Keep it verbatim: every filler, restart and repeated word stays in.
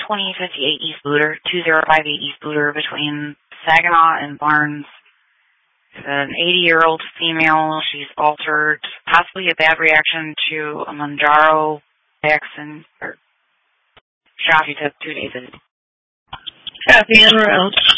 twenty fifty-eight East Booter, two zero five eight East Booter between Saginaw and Barnes. It's an eighty-year-old female. She's altered, possibly a bad reaction to a Mounjaro vaccine or shot she took two days ago. Copy en route.